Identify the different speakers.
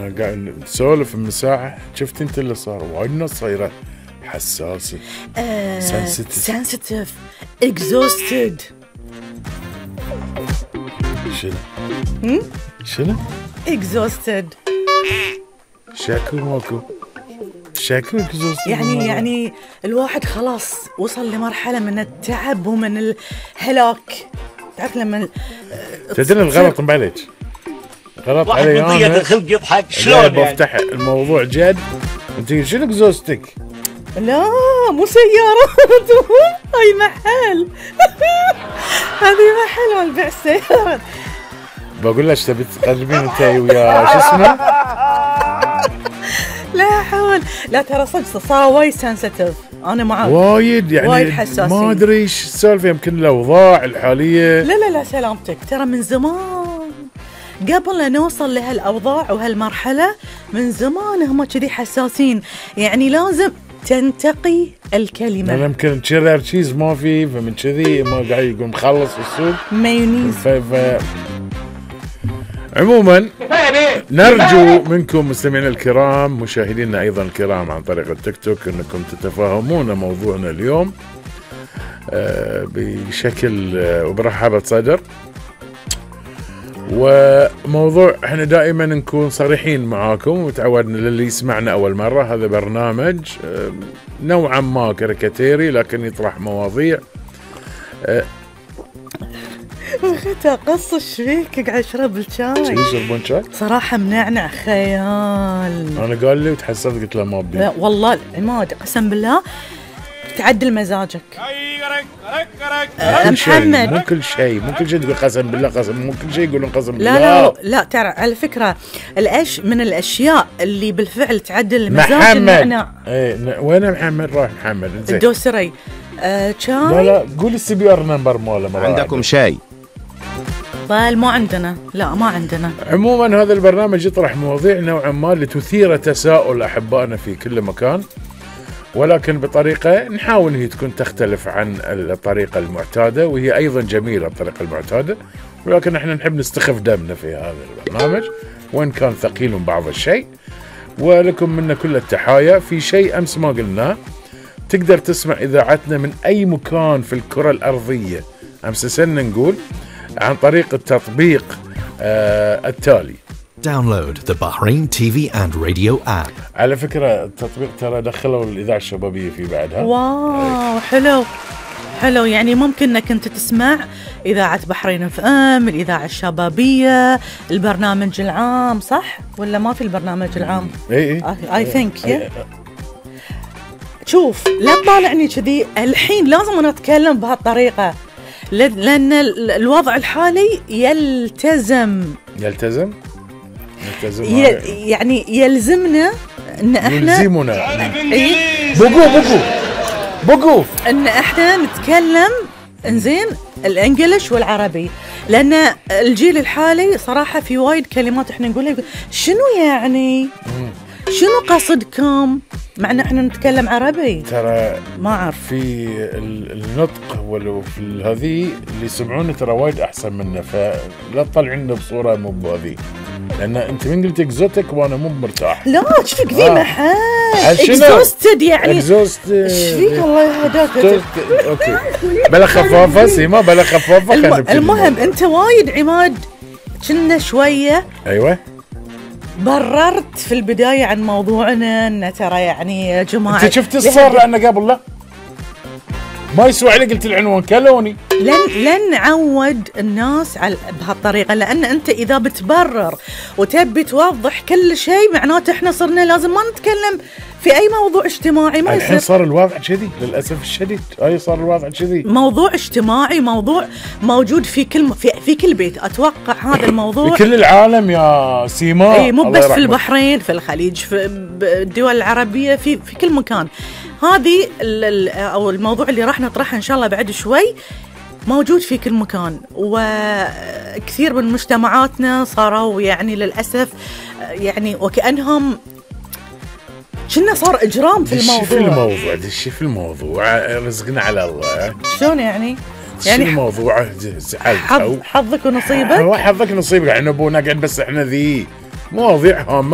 Speaker 1: قاعد نسولف من ساعة، شفت انت اللي صار وايد ناس صايرة حساسة،
Speaker 2: sensitive exhausted.
Speaker 1: شنو؟
Speaker 2: exhausted.
Speaker 1: شكو exhausted.
Speaker 2: يعني الواحد خلاص وصل لمرحلة من التعب ومن الهلاك. تعرف لما
Speaker 1: تدري الغلط عليك، غلط علي انا.
Speaker 3: واحد الخلق يضحك شلون يعني؟
Speaker 1: بفتح الموضوع جد انت شنو اكزوستك؟
Speaker 2: لا مو سيارة هاي محل هذه محل والبيع السيارات.
Speaker 1: بقول لك تبي تقربين انت ويا شو اسمه؟
Speaker 2: لا حول، لا ترى صدق صار وايد سنسيتيف. انا معاك
Speaker 1: وايد يعني
Speaker 2: وايد حساسين.
Speaker 1: ما ادري ايش السالفه، يمكن الاوضاع الحاليه.
Speaker 2: لا سلامتك، ترى من زمان قبل لا نوصل لهالاوضاع وهالمرحله من زمان هم كذي حساسين. يعني لازم تنتقي الكلمه.
Speaker 1: انا يمكن تشيرر تشيز ما في، فمن كذي ما قاعد يقول مخلص السوق
Speaker 2: مايونيز.
Speaker 1: عموما نرجو منكم مستمعينا الكرام، مشاهدينا ايضا الكرام عن طريق التيك توك، انكم تتفهمون موضوعنا اليوم بشكل وبرحابة صدر. وموضوع احنا دائما نكون صريحين معاكم، وتعودنا للي يسمعنا اول مرة، هذا برنامج نوعا ما كاريكاتيري لكن يطرح مواضيع.
Speaker 2: اختي قص ايش فيك؟ قاعد اشرب الشاي.
Speaker 1: يشربون شاي؟
Speaker 2: صراحة منعنع خيال.
Speaker 1: انا قال لي وتحسرت قلت له ما ابي.
Speaker 2: لا والله عماد قسم بالله تعدل مزاجك.
Speaker 1: محمد مو كل شيء تقول قسم بالله، مو كل شيء يقولون قسم بالله.
Speaker 2: لا ترى على فكرة من الاشياء اللي بالفعل تعدل المزاج
Speaker 1: النعناع. وين محمد؟ راح محمد
Speaker 2: الدوسري. شاي.
Speaker 1: لا قول السي بي ار نمبر ماله.
Speaker 4: عندكم شاي؟
Speaker 2: طيب ما عندنا. لا ما عندنا.
Speaker 1: عموما هذا البرنامج يطرح مواضيع نوعا ما لتثير تساؤل احبائنا في كل مكان، ولكن بطريقة نحاول هي تكون تختلف عن الطريقة المعتادة، وهي أيضا جميلة الطريقة المعتادة، ولكن احنا نحب نستخف دمنا في هذا البرنامج وإن كان ثقيل بعض الشيء. ولكم منا كل التحايا. في شيء أمس ما قلناه، تقدر تسمع إذاعتنا من أي مكان في الكرة الأرضية. أمس سنة نقول عن طريق التطبيق التالي.
Speaker 5: Download the Bahrain TV and radio app.
Speaker 1: على فكرة التطبيق ترى دخلوا الإذاعة الشبابية في بعدها.
Speaker 2: واو حلو. يعني ممكن انك انت تسمع إذاعة بحرين اف ام، الإذاعة الشبابية، البرنامج العام، صح؟ ولا ما في البرنامج العام؟ I think شوف لا تطالعني كذي الحين، لازم أنا أتكلم بهالطريقة لأن الوضع الحالي يلتزم يعني يلزمنا ان احنا بقو ان احنا نتكلم انزين الانجليش والعربي، لان الجيل الحالي صراحة في وايد كلمات احنا نقولها شنو يعني شنو قصدكم، مع ان احنا نتكلم عربي.
Speaker 1: ترى
Speaker 2: ما اعرف
Speaker 1: في النطق ولو في هذه اللي يسمعونه ترى وايد احسن منا، فلا تطلعنا بصورة مو بهذه، لأن أنت من قلت إكزوتك وأنا مو مرتاح.
Speaker 2: لا شفك ذي محل إكزوستد يعني إيش فيك الله يهداك.
Speaker 1: أوكي بلا خفافة سيما بلا خفافة.
Speaker 2: المهم أنت وايد عماد كنا شوية
Speaker 1: أيوة
Speaker 2: بررت في البداية عن موضوعنا أن ترى يعني يا جماعة
Speaker 1: أنت شفت الصار لأنه قبل لا ما يسوى علي قلت العنوان كلوني.
Speaker 2: لن نعود الناس على بهالطريقة، لأن أنت إذا بتبرر وتبي توضح كل شيء معناته إحنا صرنا لازم ما نتكلم في أي موضوع اجتماعي. ما
Speaker 1: الحين صار الوضع كذي للأسف الشديد. صار الوضع كذي،
Speaker 2: موضوع اجتماعي، موضوع موجود في كل بيت. أتوقع هذا الموضوع
Speaker 1: في كل العالم يا سيما.
Speaker 2: مو بس في البحرين، في الخليج، في الدول العربية، في كل مكان. هذه أو الموضوع اللي راح نطرحه إن شاء الله بعد شوي موجود في كل مكان، وكثير من مجتمعاتنا صاروا يعني للأسف يعني وكأنهم كنا صار إجرام في الموضوع.
Speaker 1: دشي في الموضوع رزقنا على الله.
Speaker 2: شلون يعني
Speaker 1: الموضوع
Speaker 2: حظك ونصيبك.
Speaker 1: حظك نصيبك، احنا ابونا قاعد بس احنا ذي مواضيع هامة